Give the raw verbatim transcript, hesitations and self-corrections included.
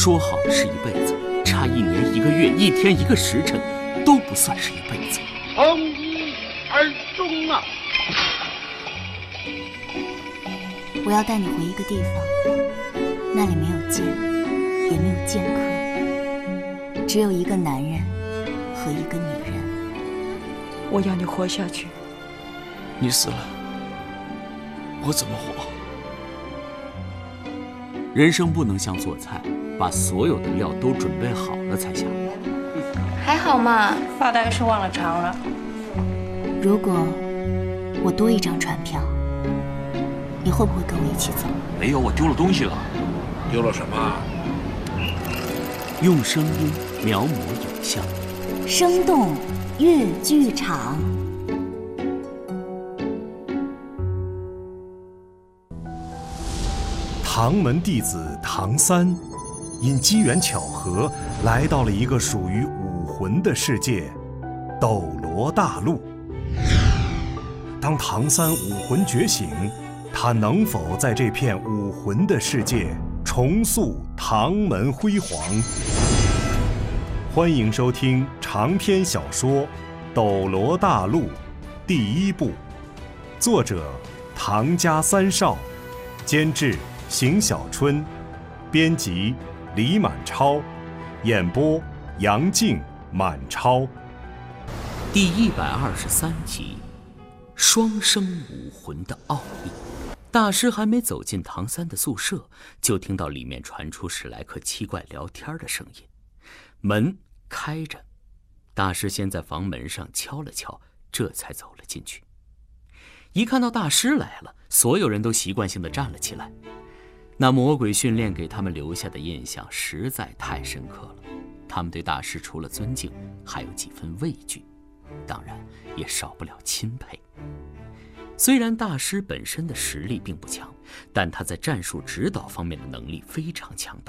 说好的是一辈子，差一年一个月，一天一个时辰，都不算是一辈子。 从一而终啊！ 我要带你回一个地方，那里没有剑，也没有剑客，只有一个男人和一个女人。 我要你活下去。 你死了，我怎么活？ 人生不能像做菜，把所有的料都准备好了才下锅。 还好嘛， 发大概是忘了尝了。 如果我多一张船票，你会不会跟我一起走？ 没有，我丢了东西了。 丢了什么？ 用声音描摹影像， 生动粤剧场。 唐门弟子唐三，因机缘巧合来到了一个属于武魂的世界——斗罗大陆。当唐三武魂觉醒，他能否在这片武魂的世界重塑唐门辉煌？欢迎收听长篇小说《斗罗大陆》第一部，作者唐家三少，监制邢小春，编辑李满超，演播杨静、满超。 第一百二十三集，双生武魂的奥秘。大师还没走进唐三的宿舍，就听到里面传出史莱克七怪聊天的声音。门开着，大师先在房门上敲了敲，这才走了进去。一看到大师来了，所有人都习惯性地站了起来。那魔鬼训练给他们留下的印象实在太深刻了，他们对大师除了尊敬，还有几分畏惧，当然也少不了钦佩。虽然大师本身的实力并不强，但他在战术指导方面的能力非常强大，